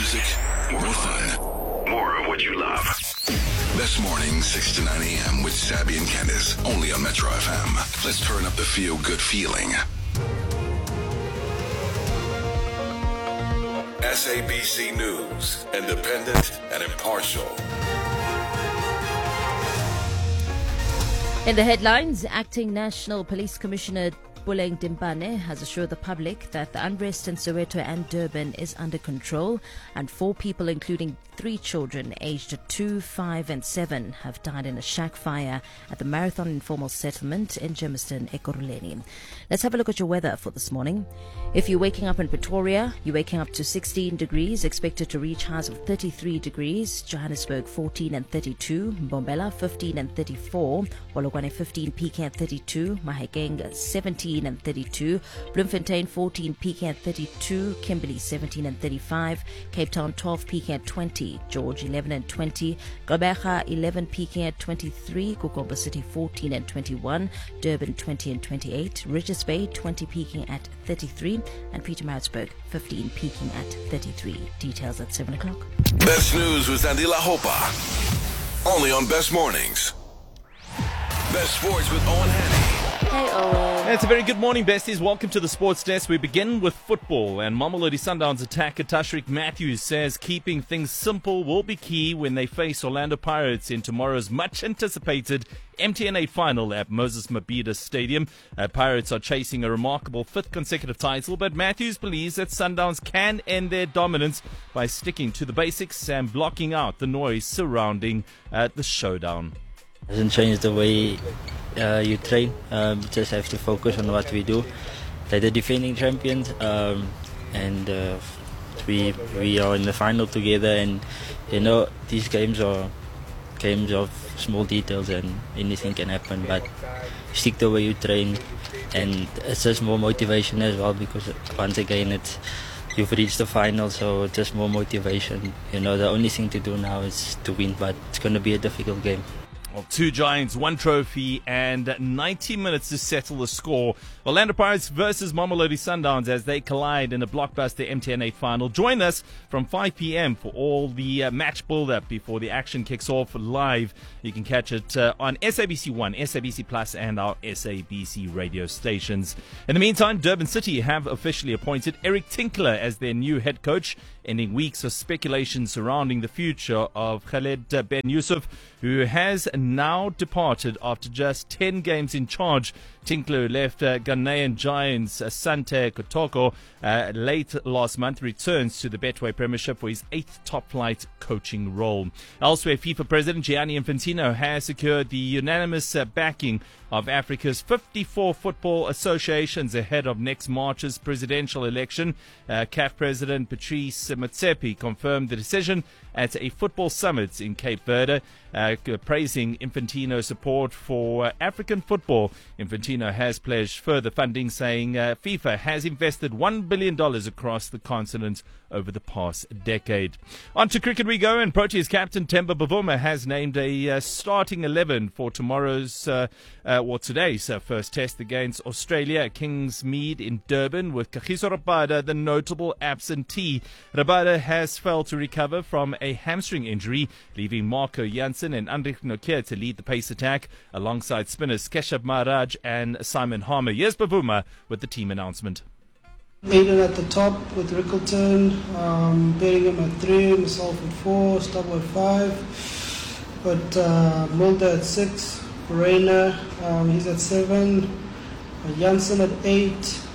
music, more fun, more of what you love. This morning, 6 to 9 a.m. with Sabby and Candace, only on Metro FM. Let's turn up the feel-good feeling. SABC News, independent and impartial. In the headlines, Acting National Police Commissioner Buleng Dimbane has assured the public that the unrest in Soweto and Durban is under control, and 4 people, including 3 children aged 2, 5 and 7, have died in a shack fire at the Marathon Informal Settlement in Germiston, Ekurhuleni. Let's have a look at your weather for this morning. If you're waking up in Pretoria, you're waking up to 16 degrees, expected to reach highs of 33 degrees. Johannesburg 14 and 32, Mbombela 15 and 34, Polokwane 15, peaking at 32, Mahikeng 17 and 32, Bloemfontein 14, peaking at 32, Kimberley 17 and 35, Cape Town 12, peaking at 20, George 11 and 20, Gqeberha 11, peaking at 23, Gqeberha City 14 and 21, Durban 20 and 28, Richards Bay 20, peaking at 33, and Pietermaritzburg 15, peaking at 33. Details at 7 o'clock. Best news with Andila Hopa. Only on Best Mornings. Best Sports with Owen Hanny. Hey, Owen. It's a very good morning, besties. Welcome to the Sports Desk. We begin with football, and Mamelodi Sundowns attacker Tashreeq Matthews says keeping things simple will be key when they face Orlando Pirates in tomorrow's much-anticipated MTN8 final at Moses Mabhida Stadium. Pirates are chasing a remarkable 5th consecutive title, but Matthews believes that Sundowns can end their dominance by sticking to the basics and blocking out the noise surrounding the showdown. Doesn't change the way you train. You just have to focus on what we do. They're the defending champions, and we are in the final together. And you know, these games are games of small details, and anything can happen. But stick the way you train, and it's just more motivation as well, because once again, you've reached the final, so it's just more motivation. You know, the only thing to do now is to win, but it's going to be a difficult game. 2 giants, 1 trophy, and 90 minutes to settle the score. Orlando Pirates versus Mamelodi Sundowns as they collide in a blockbuster MTN8 final. Join us from 5 p.m. for all the match build-up before the action kicks off live. You can catch it on SABC 1, SABC Plus, and our SABC radio stations. In the meantime, Durban City have officially appointed Eric Tinkler as their new head coach, ending weeks of speculation surrounding the future of Khaled Ben Yusuf, who has now departed after just 10 games in charge. Tinkler left Ghanaian Giants Asante Kotoko late last month, returns to the Betway Premiership for his 8th top-flight coaching role. Elsewhere, FIFA President Gianni Infantino has secured the unanimous backing of Africa's 54 football associations ahead of next March's presidential election. CAF President Patrice Motsepe confirmed the decision at a football summit in Cape Verde, praising Infantino's support for African football. Infantino has pledged further funding, saying FIFA has invested $1 billion across the continent over the past decade. On to cricket we go, and Proteas captain Temba Bavuma has named a starting 11 for tomorrow's today's first test against Australia at Kingsmead in Durban, with Kagiso Rabada the notable absentee. Rabada has failed to recover from a hamstring injury, leaving Marco Jansen and Andrik Nokia to lead the pace attack alongside spinners Keshav Maharaj and Simon Harmer. Here's Bavuma with the team announcement. Aiden at the top with Rickleton, Bellingham at 3, myself at 4, Stubble at 5, but Mulder at 6, Reina, he's at 7, Jansen at 8,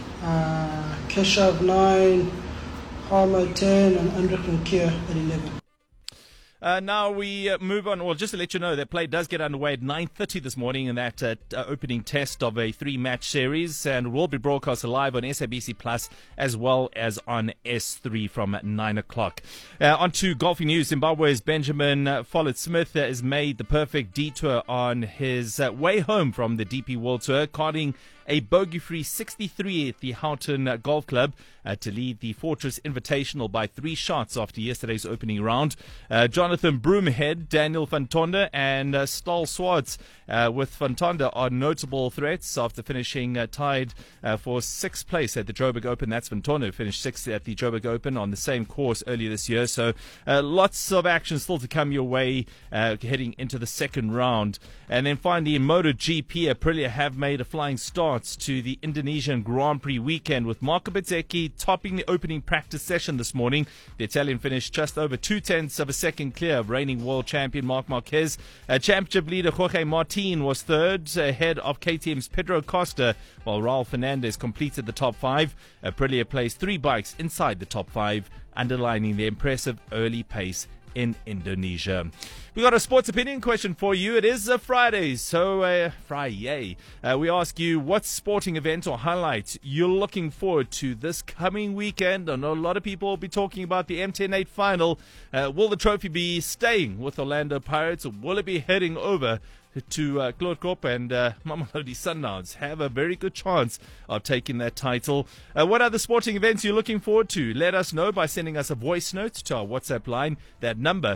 Keshav 9, Harmer at 10, and Andrik Nokia at 11. Now we move on. Well, just to let you know, that play does get underway at 9:30 this morning in that opening test of a 3-match series, and will be broadcast live on SABC Plus as well as on S3 from 9 o'clock. On to golfing news. Zimbabwe's Benjamin Follett-Smith has made the perfect detour on his way home from the DP World Tour, carding a bogey-free 63 at the Houghton Golf Club to lead the Fortress Invitational by 3 shots after yesterday's opening round. Jonathan Broomhead, Daniel van Tonder, and Stahl Swartz with van Tonder are notable threats after finishing tied for 6th place at the Joburg Open. That's van Tonder, who finished 6th at the Joburg Open on the same course earlier this year. So lots of action still to come your way heading into the second round. And then finally in MotoGP, Aprilia have made a flying start to the Indonesian Grand Prix weekend with Marco Bezzecchi topping the opening practice session this morning. The Italian finished just over 0.2 of a second clear of reigning world champion Marc Marquez. Championship leader Jorge Martin was third ahead of KTM's Pedro Costa, while Raul Fernandez completed the top 5. Aprilia placed 3 bikes inside the top 5, underlining the impressive early pace in Indonesia. We got a sports opinion question for you. It is a Friday, so Friday. We ask you what sporting event or highlight you're looking forward to this coming weekend. I know a lot of people will be talking about the MTN 8 final. Will the trophy be staying with Orlando Pirates, or will it be heading over to Grootkrop and Mamelodi Sundowns? Have a very good chance of taking that title. What other sporting events you're looking forward to? Let us know by sending us a voice note to our WhatsApp line. That number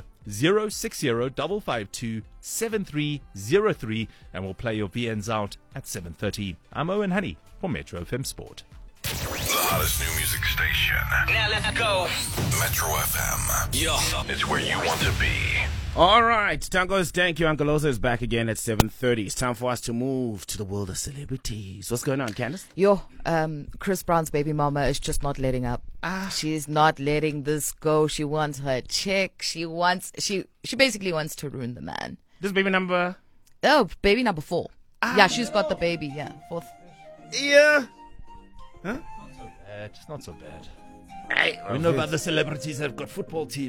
060-552-7303, and we'll play your VNs out at 7:30. I'm Owen Honey for Metro FM Sport. The hottest new music station. Now let's go. Metro FM. Yo. It's where you want to be. All right, Tango's Thank You. Uncle Oza is back again at 7:30. It's time for us to move to the world of celebrities. What's going on, Candace? Chris Brown's baby mama is just not letting up. She's not letting this go. She wants her check. She basically wants to ruin the man. This baby number? Oh, baby number 4. Yeah, she's got the baby. Yeah, 4th. Yeah. Huh? Just not so bad. Hey, We know about the celebrities that have got football teams.